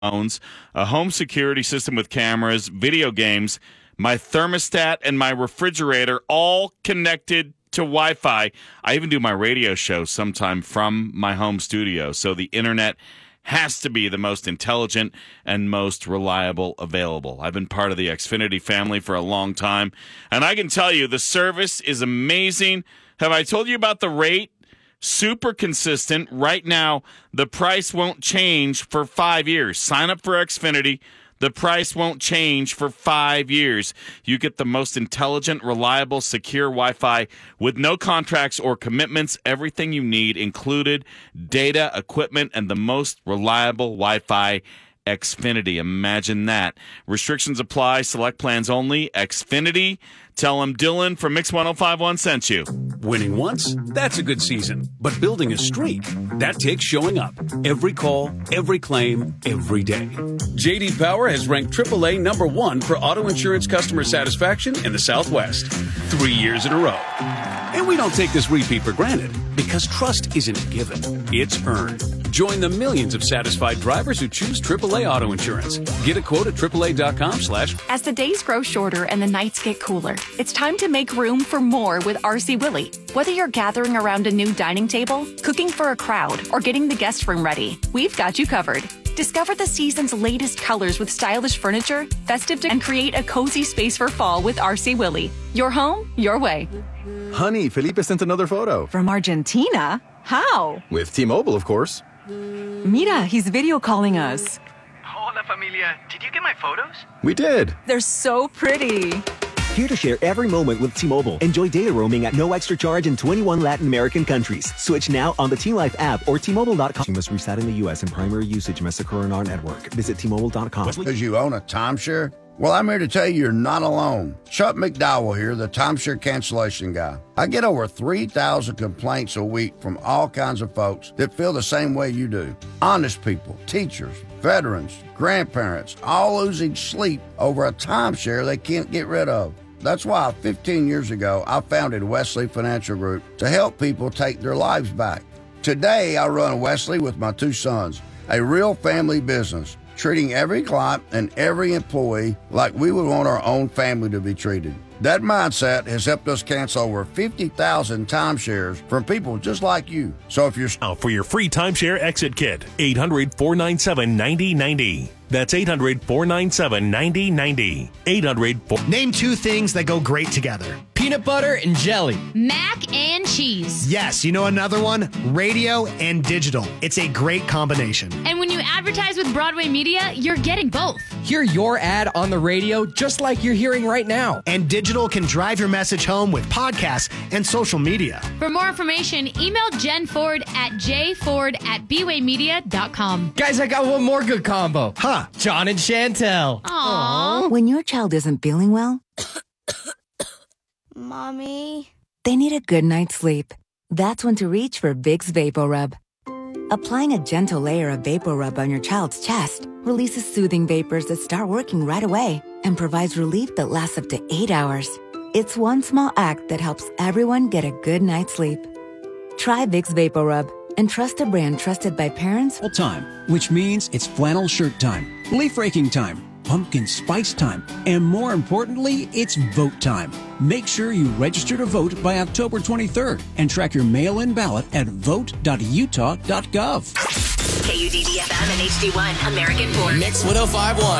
phones, a home security system with cameras, video games, my thermostat, and my refrigerator all connected to Wi-Fi. I even do my radio show sometime from my home studio, so the internet has to be the most intelligent and most reliable available. I've been part of the Xfinity family for a long time, and I can tell you the service is amazing. Have I told you about the rate? Super consistent. Right now, the price won't change for 5 years. Sign up for Xfinity. The price won't change for 5 years. You get the most intelligent, reliable, secure Wi-Fi with no contracts or commitments. Everything you need included, data, equipment, and the most reliable Wi-Fi. Xfinity. Imagine that. Restrictions apply. Select plans only. Xfinity. Tell them Dylan from Mix 1051 sent you. Winning once, that's a good season. But building a streak, that takes showing up. Every call, every claim, every day. J.D. Power has ranked AAA #1 for auto insurance customer satisfaction in the Southwest 3 years in a row. And we don't take this repeat for granted, because trust isn't a given, it's earned. Join the millions of satisfied drivers who choose AAA Auto Insurance. Get a quote at AAA.com/. As the days grow shorter and the nights get cooler, it's time to make room for more with RC Willey. Whether you're gathering around a new dining table, cooking for a crowd, or getting the guest room ready, we've got you covered. Discover the season's latest colors with stylish furniture, festive, and create a cozy space for fall with RC Willey. Your home, your way. Honey, Felipe sent another photo. From Argentina? How? With T-Mobile, of course. Mira, he's video calling us. Hola, familia. Did you get my photos? We did. They're so pretty. Here to share every moment with T-Mobile. Enjoy data roaming at no extra charge in 21 Latin American countries. Switch now on the T-Life app or T-Mobile.com. You must reside in the U.S. and primary usage must occur on our network. Visit T-Mobile.com. Because you own a timeshare? Well, I'm here to tell you you're not alone. Chuck McDowell here, the timeshare cancellation guy. I get over 3,000 complaints a week from all kinds of folks that feel the same way you do. Honest people, teachers, veterans, grandparents, all losing sleep over a timeshare they can't get rid of. That's why 15 years ago, I founded Wesley Financial Group to help people take their lives back. Today, I run Wesley with my 2 sons, a real family business, treating every client and every employee like we would want our own family to be treated. That mindset has helped us cancel over 50,000 timeshares from people just like you. So if you're... Now for your free timeshare exit kit, 800-497-9090. That's 800-497-9090. 800 Name 2 things that go great together. Peanut butter and jelly. Mac and cheese. Yes, you know another one? Radio and digital. It's a great combination. And when you advertise with Broadway Media, you're getting both. Hear your ad on the radio just like you're hearing right now. And digital can drive your message home with podcasts and social media. For more information, email Jen Ford at jford@bwaymedia.com. Guys, I got one more good combo. Huh. John and Chantel. Aww. When your child isn't feeling well, Mommy, they need a good night's sleep. That's when to reach for Vicks VapoRub. Applying a gentle layer of VapoRub on your child's chest releases soothing vapors that start working right away and provides relief that lasts up to 8 hours. It's one small act that helps everyone get a good night's sleep. Try Vicks VapoRub and trust a brand trusted by parents. Time, which means it's flannel shirt time, leaf raking time, pumpkin spice time, and more importantly, it's vote time. Make sure you register to vote by October 23rd and track your mail-in ballot at vote.utah.gov. KUDD-FM and HD1, American Fork. Mix 1051.